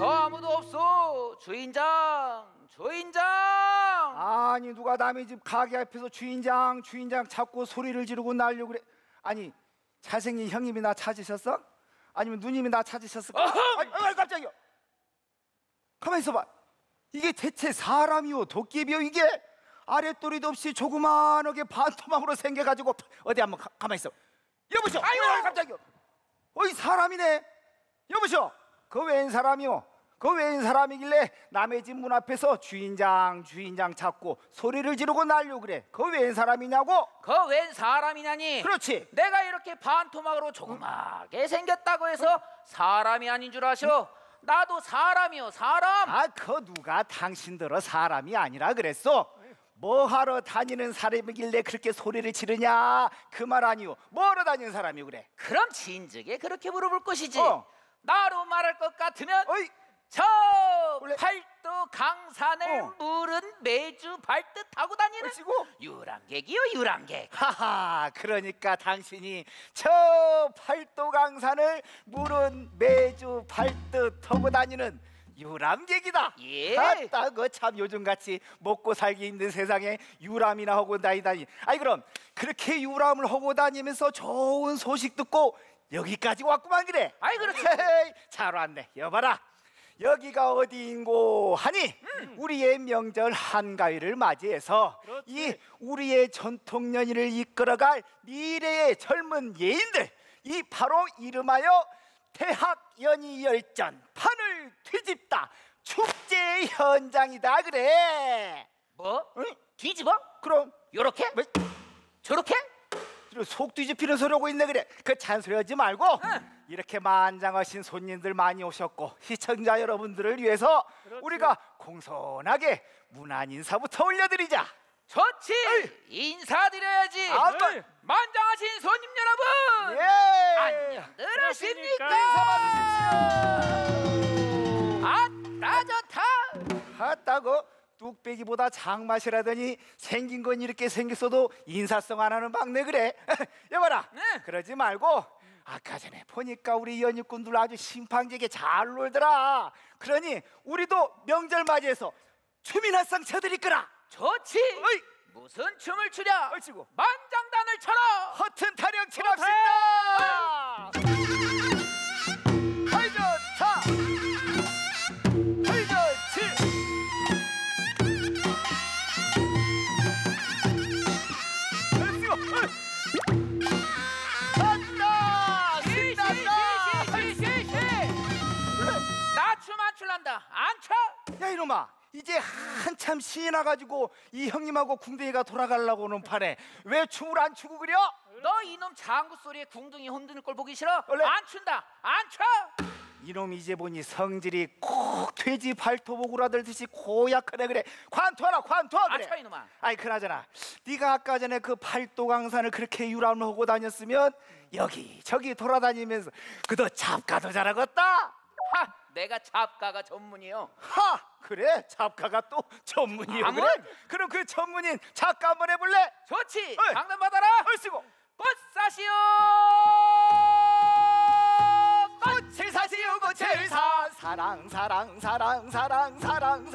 아무도 없어. 주인장, 주인장. 아니 누가 남의 집 가게 앞에서 주인장 주인장 찾고 소리를 지르고 날려 그래. 아니 잘생긴 형님이 나 찾으셨어? 아니면 누님이 나 찾으셨어? 아니 깜짝이야. 가만히 있어봐. 이게 대체 사람이요 도깨비요 이게? 아랫도리도 없이 조그만하게 반토막으로 생겨가지고 어디 한번 가만히 있어. 여보시오. 아유 깜짝이야. 어이 사람이네. 여보시오. 그 웬 사람이요? 그 웬 사람이길래 남의 집 문 앞에서 주인장 주인장 찾고 소리를 지르고 날려 그래? 그 웬 사람이냐고? 그 웬 사람이냐니? 그렇지. 내가 이렇게 반토막으로 조그맣게 생겼다고 해서 사람이 아닌 줄 아셔? 나도 사람이요 사람. 아, 그 누가 당신들어 사람이 아니라 그랬어? 뭐 하러 다니는 사람이길래 그렇게 소리를 지르냐? 그 말 아니오. 뭐하러 다니는 사람이 그래? 그럼 진즉에 그렇게 물어볼 것이지. 나로 말할 것 같으면 어이. 저 원래- 팔도 강산을 물은 매주 밟듯 타고 다니는 어찌고? 유랑객이요 유랑객. 하하, 그러니까 당신이 저 팔도강산을 물은 매주 밟듯 타고 다니는 유람객이다. 예. 아따, 그참 요즘같이 먹고 살기 힘든 세상에 유람이나 하고 다니다니. 아이 그럼 그렇게 유람을 하고 다니면서 좋은 소식 듣고 여기까지 왔구만 그래. 아이 그렇지. 헤헤이, 잘 왔네. 여봐라. 여기가 어디인고 하니 우리의 명절 한가위를 맞이해서 이 우리의 전통 연인을 이끌어갈 미래의 젊은 예인들, 이 바로 이름하여 대학연희열전 판을 뒤집다 축제 현장이다 그래. 뭐? 응? 뒤집어? 그럼 요렇게? 뭐, 저렇게? 속 뒤집히는 소리 하고 있네 그래. 그 잔소리 하지 말고 이렇게 만장하신 손님들 많이 오셨고 시청자 여러분들을 위해서 우리가 공손하게 문안 인사부터 올려드리자. 좋지. 인사드려야지. 만장하신 손님 여러분, 예. 안녕들 하십니까? 인사 받으십시오. 아따 좋다. 아따고 뚝배기보다 장맛이라더니 생긴 건 이렇게 생겼어도 인사성 안 하는 막내 그래. 여봐라. 그러지 말고 아까 전에 보니까 우리 연희꾼들 아주 심팡지게 잘 놀더라. 그러니 우리도 명절 맞이해서 춤이나 쌍 쳐드릴 거라. 좋지. 어이. 무슨 춤을 추랴? 얼씨구. 만장단을 쳐라. 허튼 타령 치랍시다. 아이 좋다. 아이 좋지. 나 춤 안 출란다. 안 춰. 야 이놈아, 이제 한참 신이 나가지고 이 형님하고 궁뎅이가 돌아가려고는 판에 왜 춤을 안 추고 그려? 너 이놈 장구 소리에 궁둥이 흔드는 걸 보기 싫어? 원래- 안 춘다. 안 춰. 이놈 이제 보니 성질이 콕 돼지 발톱 오그라들듯이 고약하네 그래. 관투하라 관투 그래. 안 쳐 이놈아. 아이 그나저나 네가 아까 전에 그 팔도강산을 그렇게 유람을 하고 다녔으면 여기 저기 돌아다니면서 그도 잡가도 잘하겠다. 하, 내가 잡가가 전문이요. 하, 그래 잡가가 또 전문이요 아문? 그래? 그럼 그 전문인 작가 한번 해볼래? 좋지. 어이. 장난 받아라. 얼씨구. 꽃사시오. 꽃을 사시오 꽃을 사 사랑 사랑 사랑 사랑 사랑